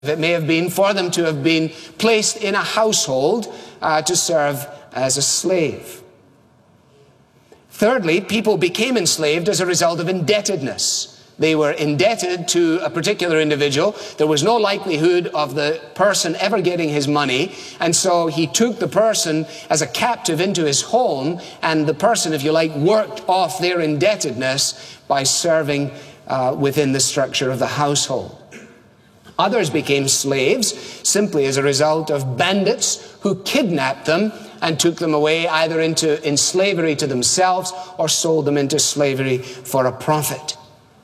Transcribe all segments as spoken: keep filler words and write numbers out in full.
It may have been for them to have been placed in a household uh, to serve as a slave. Thirdly, people became enslaved as a result of indebtedness. They were indebted to a particular individual. There was no likelihood of the person ever getting his money, and so he took the person as a captive into his home, and the person, if you like, worked off their indebtedness by serving uh, within the structure of the household. Others became slaves simply as a result of bandits who kidnapped them and took them away either into in slavery to themselves or sold them into slavery for a profit.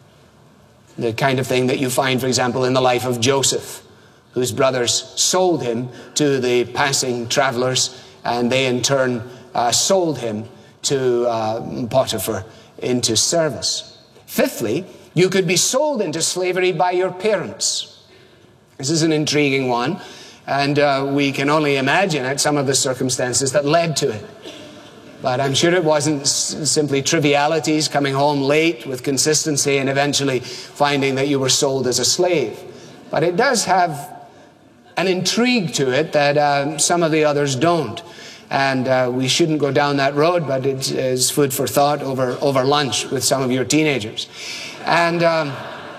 The kind of thing that you find, for example, in the life of Joseph, whose brothers sold him to the passing travelers, and they in turn uh, sold him to uh, Potiphar into service. Fifthly, you could be sold into slavery by your parents. This is an intriguing one, and uh, we can only imagine at some of the circumstances that led to it. But I'm sure it wasn't s simply trivialities, coming home late with consistency and eventually finding that you were sold as a slave. But it does have an intrigue to it that uh, some of the others don't. And uh, we shouldn't go down that road, but it is food for thought over, over lunch with some of your teenagers. And Um,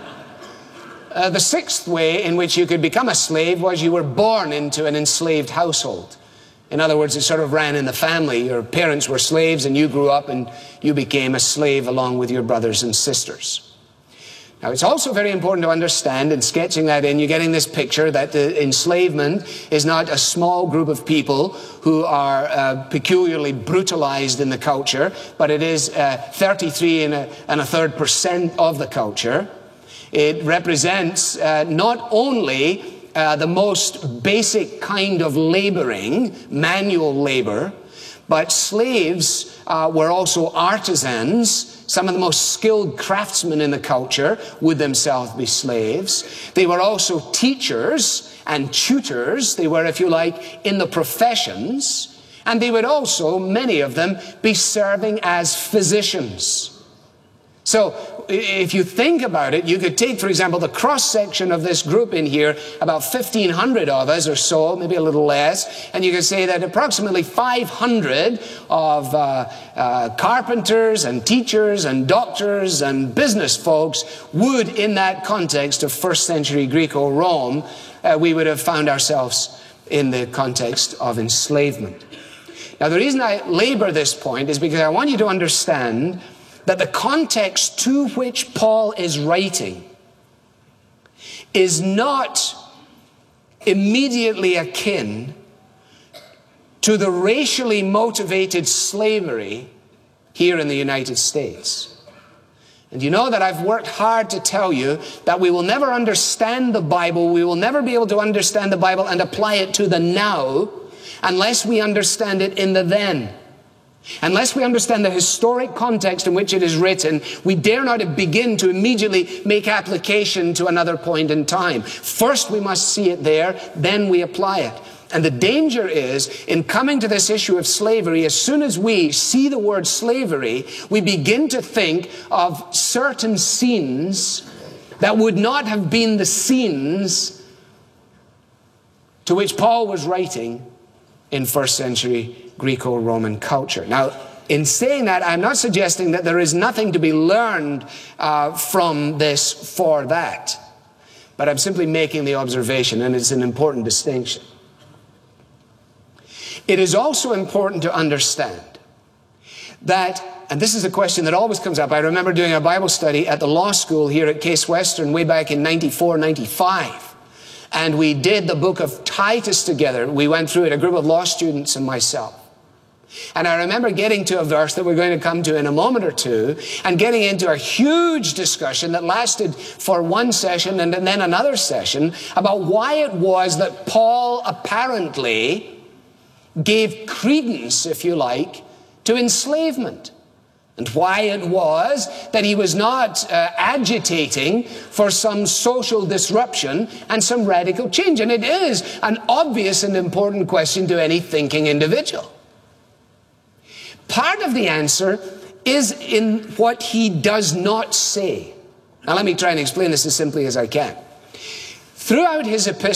Uh, the sixth way in which you could become a slave was you were born into an enslaved household. In other words, it sort of ran in the family. Your parents were slaves and you grew up and you became a slave along with your brothers and sisters. Now, it's also very important to understand, in sketching that in, you're getting this picture that the enslavement is not a small group of people who are uh, peculiarly brutalized in the culture, but it is uh, thirty-three and a, and a third percent of the culture. It represents uh, not only uh, the most basic kind of laboring, manual labor, but slaves uh, were also artisans. Some of the most skilled craftsmen in the culture would themselves be slaves. They were also teachers and tutors. They were, if you like, in the professions. And they would also, many of them, be serving as physicians. So if you think about it, you could take, for example, the cross-section of this group in here, about fifteen hundred of us or so, maybe a little less, and you could say that approximately five hundred of uh, uh, carpenters and teachers and doctors and business folks would, in that context of first century Greco-Rome, uh, we would have found ourselves in the context of enslavement. Now, the reason I labor this point is because I want you to understand that the context to which Paul is writing is not immediately akin to the racially motivated slavery here in the United States. And you know that I've worked hard to tell you that we will never understand the Bible, we will never be able to understand the Bible and apply it to the now unless we understand it in the then. Unless we understand the historic context in which it is written, we dare not begin to immediately make application to another point in time. First, we must see it there, then we apply it. And the danger is, in coming to this issue of slavery, as soon as we see the word slavery, we begin to think of certain scenes that would not have been the scenes to which Paul was writing in first century Greco-Roman culture. Now, in saying that, I'm not suggesting that there is nothing to be learned uh, from this for that. But I'm simply making the observation, and it's an important distinction. It is also important to understand that, and this is a question that always comes up. I remember doing a Bible study at the law school here at Case Western way back in ninety-four, ninety-five. And we did the book of Titus together. We went through it, a group of law students and myself. And I remember getting to a verse that we're going to come to in a moment or two, and getting into a huge discussion that lasted for one session and then another session about why it was that Paul apparently gave credence, if you like, to enslavement. And why it was that he was not uh, agitating for some social disruption and some radical change. And it is an obvious and important question to any thinking individual. Part of the answer is in what he does not say. Now let me try and explain this as simply as I can. Throughout his epistles,